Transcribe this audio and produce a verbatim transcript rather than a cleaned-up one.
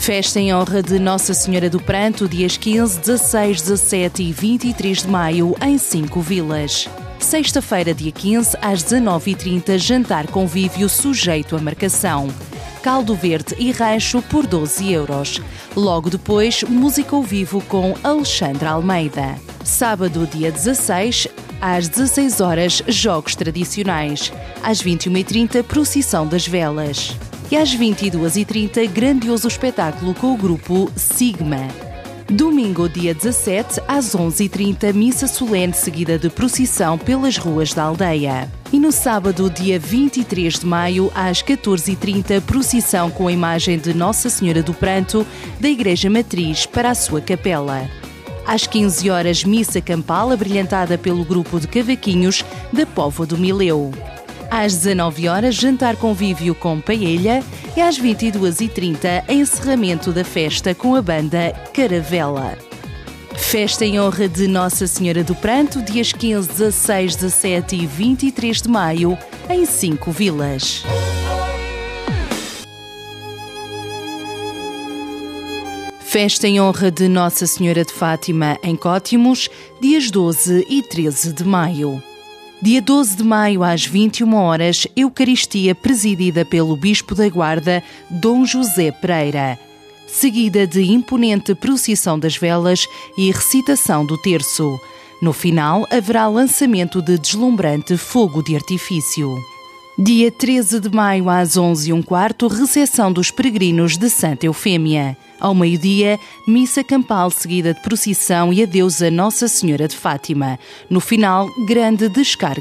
Festa em honra de Nossa Senhora do Pranto, dias quinze, dezasseis, dezassete e vinte e três de maio, em cinco vilas. Sexta-feira, dia quinze, às dezanove e trinta, jantar convívio sujeito a marcação. Caldo verde e rancho por doze euros. Logo depois, música ao vivo com Alexandre Almeida. Sábado, dia dezasseis, às dezasseis horas, jogos tradicionais. Às vinte e uma e trinta, procissão das velas. E às vinte e duas e trinta, grandioso espetáculo com o grupo Sigma. Domingo, dia dezassete, às onze e trinta, missa solene seguida de procissão pelas ruas da aldeia. E no sábado, dia vinte e três de maio, às catorze e trinta, procissão com a imagem de Nossa Senhora do Pranto da Igreja Matriz para a sua capela. Às quinze horas, missa campal abrilhantada pelo grupo de cavaquinhos da Póvoa do Mileu. Às dezanove horas, jantar convívio com paella e às vinte e duas e trinta, encerramento da festa com a banda Caravela. Festa em honra de Nossa Senhora do Pranto, dias quinze, dezasseis, dezassete e vinte e três de maio, em cinco vilas. Festa em honra de Nossa Senhora de Fátima, em Cótimos, dias doze e treze de maio. Dia doze de maio, às vinte e uma horas, Eucaristia presidida pelo Bispo da Guarda, Dom José Pereira, seguida de imponente procissão das velas e recitação do terço. No final, haverá lançamento de deslumbrante fogo de artifício. Dia treze de maio, às onze e um quarto, recepção dos peregrinos de Santa Eufémia. Ao meio-dia, missa campal seguida de procissão e adeus a Nossa Senhora de Fátima. No final, grande descarga